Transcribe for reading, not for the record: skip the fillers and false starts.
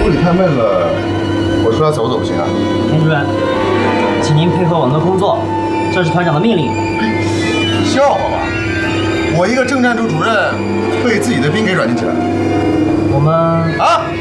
屋里太闷了，我出来走走不行啊？ 田主任，请您配合我们的工作，这是团长的命令。 笑话吧？我一个政战处主任，被自己的兵给软禁起来了。 我们啊！